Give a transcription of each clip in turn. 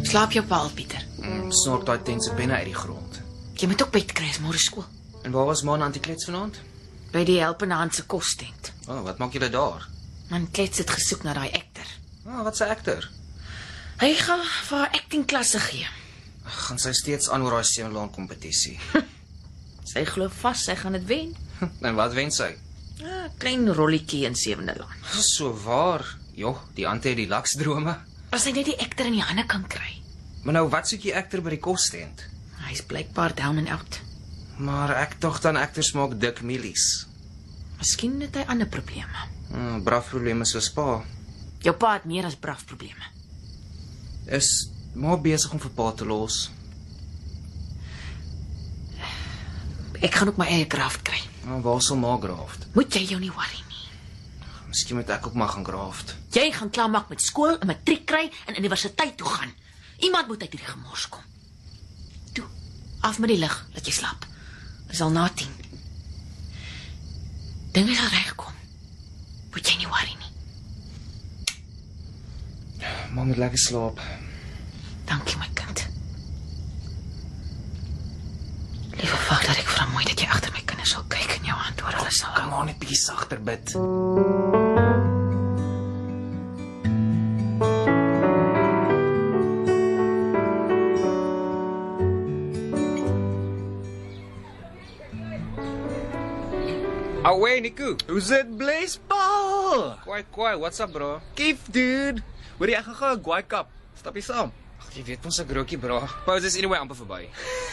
Slaap jou pa al, Pieter? Snork daai tense penne uit die grond. Jy moet ook bed kry, is môre skool. En waar was man antiklets vanaand? By die helpende hand se kostent. Wat maak julle daar? Man klets het gesoek na daai actor. Wat se actor? Hy gaan vir haar acting klasse gee. Gaan sy steeds aan oor haar sewelaan kompetisie? Sy glo vas sy gaan dit wen. En wat wen sy? Klein rolletjie in 7de laan. So waar. Joh, die ante het die laksdrome. As hy net die actor in die hande kan kry. Maar nou, wat soek die actor by die kostent? Hy's blykbaar down and out. Maar ek tog dan actors maak dik milies. Miskien het hy ander probleme. Brafprobleme soos pa. Jou pa het meer as brafprobleme. Is maar besig om vir pa te los. Ek gaan ook my eie graft kry. Waar sal ma graft? Moet jy jou nie worry nie. Miskien moet ek ook maar gaan graft. Jy gaan klaarmaak met skool, 'n matriek kry en universiteit toe gaan. Iemand moet uit hierdie gemors kom. Toe, af met die lig, laat jy slaap. Dis al na 10. Dinge sal regkom. Moet jy nie worry nie. Ma moet lekker slaap. Dankie my kind. Liewe Vader, ek vra mooi dat jy agter my kinders sal kyk en jou hand oor hulle sal hou. Kan maar net bietjie sagter bid. Away, Niku. Hoe's it, Blaze Paul? Kwai, what's up, bro? Kief, dude. Hoor jy, ek gaan 'n Guai Cup. Stap jy saam? Jy weet ons ek rookie, bro. Pause is anyway amper verby.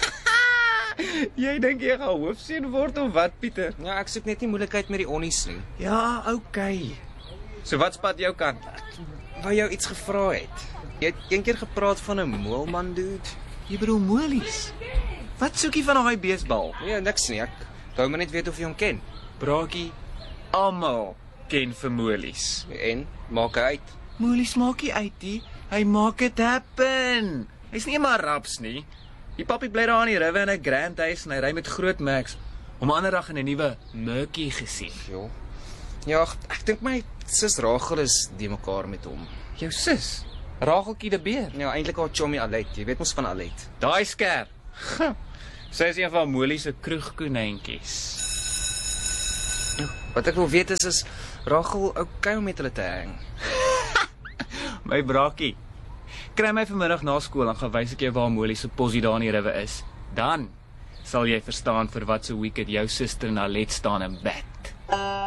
Jy dink jy gaan hoofseun word of wat, Pieter? Ja, ek soek net nie moeilikheid met die onnies nie. Ja, okay. So wat spat jou kant? Wou jou iets gevra het. Jy het eendag gepraat van 'n moelman, dude. Jy bedoel molies? Wat soek jy van daai beesbal? Nee, niks nie. Ek wou maar net weet of jy hom ken. Braakie, almal ken vir molies. En maak hy uit. Molies maak nie uit nie. Hy maak dit happen. Hy's nie maar raps nie. Die papi bly daar aan die rivier in 'n grand huis en hy ry met groot Max. Om 'n ander dag in 'n nuwe Merkie gesien. Jo. Ja, ek dink my sus Rachel is die mekaar met hom. Jou sus, Racheltjie die beer. Ja, eintlik haar chommy Alet. Jy weet mos van Alet. Daai skerp. Sy is een van Molie se kroegkonynkies. Wat ek wil weet is Rachel okay om met hulle te hang? My braakie. Kry my vanmiddag na skool en gaan wys ek jou waar Molie se posie daar in die rivier is. Dan sal jy verstaan vir wat so wicked jou suster en Alet staan in bed.